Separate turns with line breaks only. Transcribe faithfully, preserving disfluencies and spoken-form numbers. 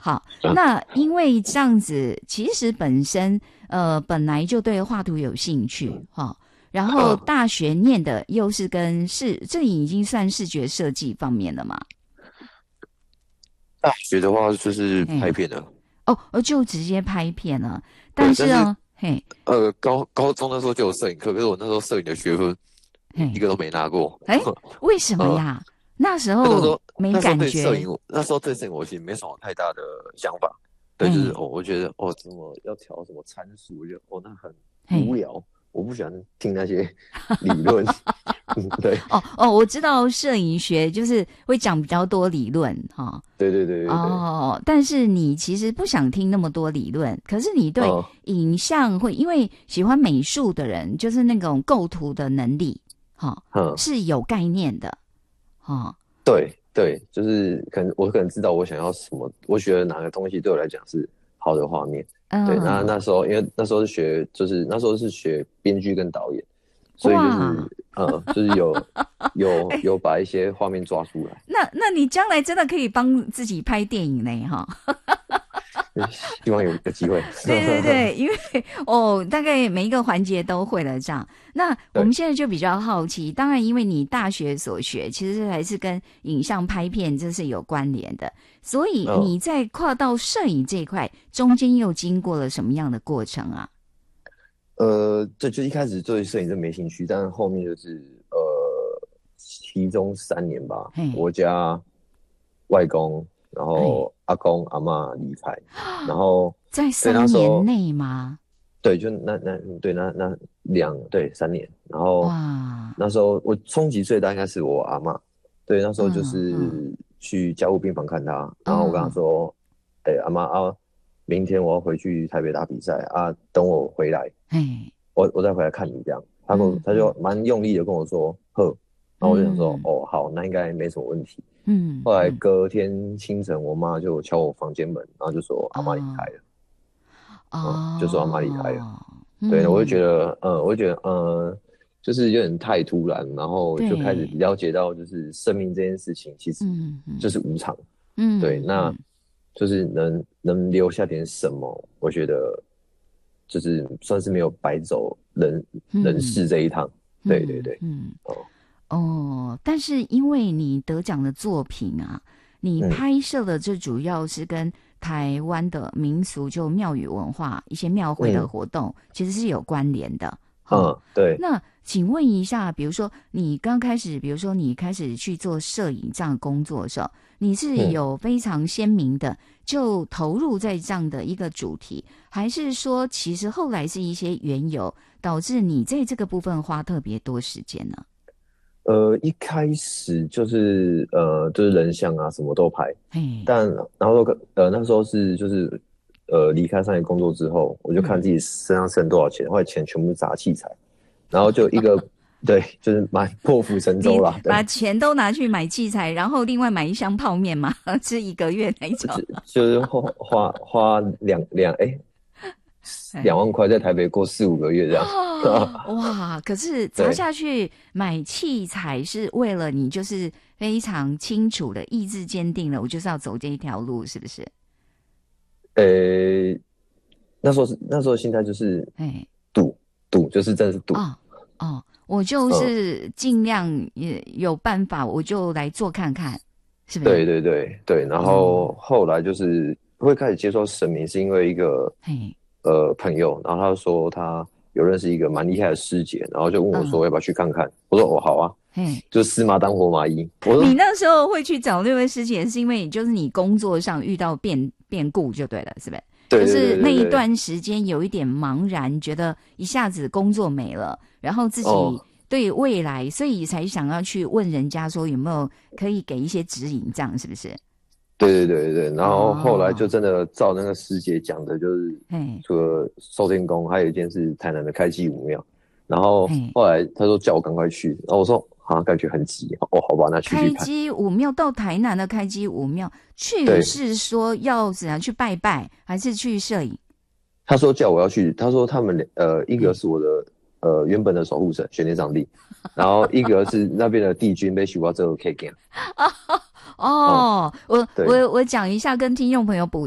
好，那因为这样子，其实本身呃本来就对画图有兴趣哈，然后大学念的又是跟视，这已经算视觉设计方面的嘛。
大学的话就是拍片的。
哦，哦，就直接拍片了。但是哦，嘿，
呃，高高中那时候就有摄影课，可是我那时候摄影的学分一
嘿，
个都没拿过。
哎，为什么
呃，
呀？那时
那时候
候没
那时候
感觉。
对摄影，那时候对摄影我其实没什么太大的想法。对，就是
嘿，
哦，我觉得哦，怎么要调什么参数，我觉得哦，那很无
嘿。
聊，我不喜欢听那些理论。嗯，对，
哦哦，我知道摄影学就是会讲比较多理论哈。
对对对对对。
哦，但是你其实不想听那么多理论，可是你对
哦，
影像会，因为喜欢美术的人，就是那种构图的能力，哈、
嗯，
是有概念的，哈、
对对，就是可能我可能知道我想要什么，我觉得哪个东西对我来讲是好的画面。对，那
嗯，
那时候因为那时候是学，就是那时候是学编剧跟导演，所以就是
哇，
呃，就是有有有把一些画面抓出来。
那那你将来真的可以帮自己拍电影呢，哈。
希望有有机会。
对对对，因为哦，大概每一个环节都会了这样。那我们
对，
现在就比较好奇，当然因为你大学所学其实还是跟影像拍片这是有关联的，所以
嗯，
你在跨到摄影这一块中间又经过了什么样的过程啊？
呃，这就一开始对摄影真没兴趣，但是后面就是呃，其中三年吧，
嘿，
我家外公，然
嘿，
后阿公阿嬷离开，然后
在
对那
三年
时候
内吗？
对，就那那对那那两对三年，然后
哇，
那时候我冲击最大应该是我阿嬷。对，那时候就
嗯嗯
是去加护病房看她，然后我跟她
嗯，
说，哎、阿妈啊，明天我要回去台北打比赛啊，等我回来，
嘿，
我我再回来看你这样。他跟我他就
嗯嗯
蛮用力的跟我说呵，然后我就想说
嗯
哦好，那应该没什么问题。后来
嗯嗯，
隔天清晨，我妈就敲我房间门，然后就说阿妈离开
哦
了。嗯，就说阿妈离开了。
哦，
对，我就觉
嗯，
得，嗯，我就觉得，嗯，就是有点太突然，然后就开始
对。
了解到，就是生命这件事情其实
嗯嗯
就是无常。对，那
嗯嗯
就是能能留下点什么，我觉得就是算是没有白走人人
嗯
世这一趟。对对对。
嗯嗯
哦，
哦，但是因为你得奖的作品啊，你
嗯
拍摄的这主要是跟台湾的民俗就庙宇文化一些庙会的
嗯
活动其实是有关联的。哈、
嗯，对，
那请问一下，比如说你刚开始，比如说你开始去做摄影这样的工作的时候，你是
嗯。
有非常鲜明的就投入在这样的一个主题，还是说其实后来是一些缘由导致你在这个部分花特别多时间呢？
呃，一开始就是呃，就是人像啊，什么都拍。
嘿，
但然后呃那时候是就是呃离开商业工作之后，我就看
嗯，
自己身上剩多少钱，后来钱全部砸器材，然后就一个对，就是蛮破釜沉舟
你
啦。对，
把钱都拿去买器材，然后另外买一箱泡面嘛，吃一个月那种。
就就是花花花两两哎两
哎，
万块在台北过四五个月这样。
哇！可是砸
对，
下去买器材是为了你，就是非常清楚的意志坚定了，我就是要走这一条路，是不是？
呃那时候是那时候心态就是
哎，
赌赌，就是真的是赌。
哦哦，我就
嗯，
是尽量也有办法，我就来做看看，是不是？
对对对对，然
哦，
后后来就是会开始接受神明，是因为一个
嘿，
呃朋友，然后他说他有认识一个蛮厉害的师姐，然后就问我
嗯，
说要不要去看看，我说哦好啊，
嘿。
就死马当活马医。我说
你那时候会去找那位师姐，是因为就是你工作上遇到变变故就对了，是不是？
对对
就是那
对对对。
一段时间有一点茫然，觉得一下子工作没了，然后自己
哦，
对未来，所以才想要去问人家说有没有可以给一些指引，这样是不是？
对对对对对，然后后来就
哦，
真的照那个师姐讲的，就是
嘿，
除了寿天宫，还有一件是台南的开基武庙，然后
嘿，
后来他说叫我赶快去，然后我说啊感觉很急，哦好吧，那去去
开
看。
基武庙到台南的开基武庙去，
对，
是说要怎样去拜拜，还是去摄影？
他说叫我要去，他说他们两呃，一个
嘿，
是我的呃原本的守护神玄天上帝，然后一个是那边的帝君被许我这个 K 干。哦，
哦，我
对，
我我讲一下，跟听众朋友补